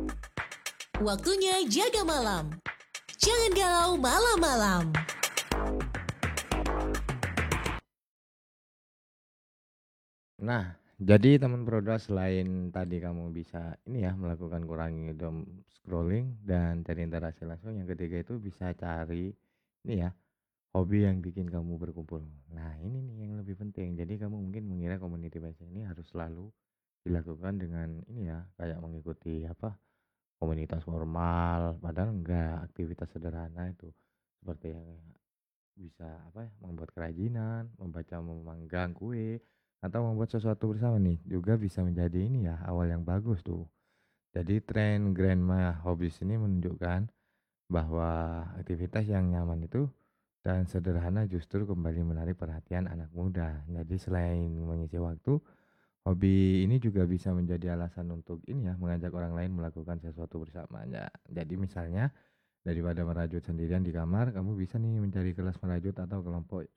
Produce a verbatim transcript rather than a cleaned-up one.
Waktunya jaga malam. Jangan galau malam-malam. Nah, jadi teman Prodra selain tadi kamu bisa ini ya melakukan kurangi doom scrolling dan cari interaksi langsung, yang ketiga itu bisa cari ini ya hobi yang bikin kamu berkumpul. Nah ini nih yang lebih penting. Jadi kamu mungkin mengira community based ini harus selalu dilakukan dengan ini ya kayak mengikuti apa komunitas formal, padahal enggak, aktivitas sederhana itu seperti yang bisa apa ya membuat kerajinan, membaca memanggang kue, atau membuat sesuatu bersama nih juga bisa menjadi ini ya awal yang bagus tuh. Jadi tren Grandma Hobbies ini menunjukkan bahwa aktivitas yang nyaman itu dan sederhana justru kembali menarik perhatian anak muda. Jadi selain mengisi waktu, hobi ini juga bisa menjadi alasan untuk ini ya mengajak orang lain melakukan sesuatu bersamanya. Jadi misalnya daripada merajut sendirian di kamar, kamu bisa nih mencari kelas merajut atau kelompok